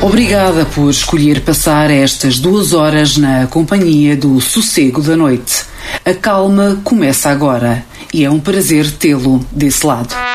Obrigada por escolher passar estas 2 horas na companhia do Sossego da Noite. A calma começa agora e é um prazer tê-lo desse lado.